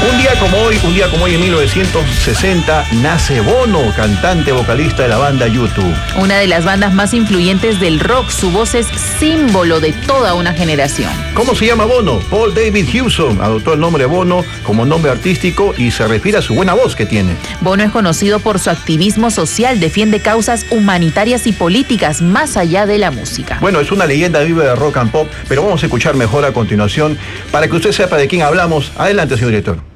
Un día como hoy en 1960 nace Bono, cantante vocalista de la banda U2. Una de las bandas más influyentes del rock, su voz es símbolo de toda una generación. ¿Cómo se llama Bono? Paul David Hewson adoptó el nombre Bono como nombre artístico y se refiere a su buena voz que tiene. Bono es conocido por su activismo social, defiende causas humanitarias y políticas más allá de la música. Bueno, es una leyenda viva de rock and pop, pero vamos a escuchar mejor a continuación para que usted sepa de quién hablamos. Adelante, señor director.